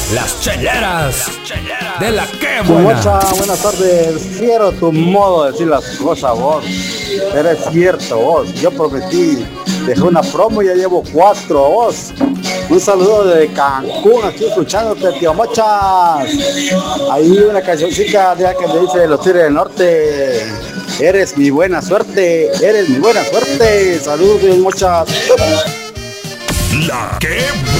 Las cheleras de la que buena. Mocha, buenas tardes. Quiero tu modo de decir las cosas, vos. Pero es cierto, vos. Yo prometí, dejé una promo y ya llevo 4, vos. Un saludo de Cancún, aquí escuchándote, tío Mochas. Hay una cancioncita de que me dice Los Tigres del Norte. Eres mi buena suerte, eres mi buena suerte. Saludos, tío Mochas. La que